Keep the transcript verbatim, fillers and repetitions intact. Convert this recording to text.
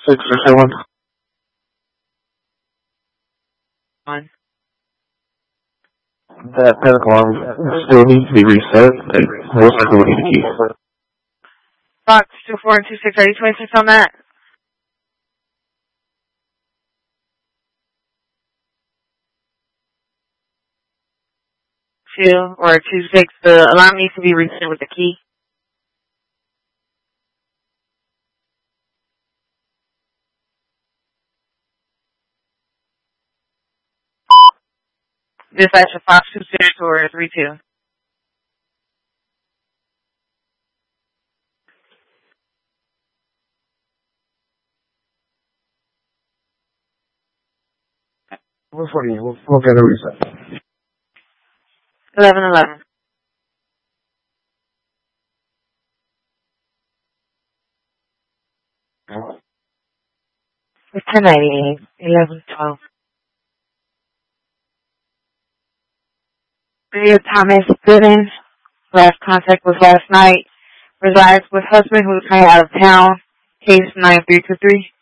Six or seven. One. That panic alarm still needs to be reset. And most likely we need a key. Box two four and two six. Are you twenty-six on that? Two or two six. The alarm needs to be reset with the key. Dispatch of five two six or three two. We're forty. We'll, we'll get a reset. Eleven eleven. It's ten ninety-eight. Eleven twelve. Maria Thomas Bivens. Last contact was last night. Resides with husband who is kind of out of town. Case nine three two three.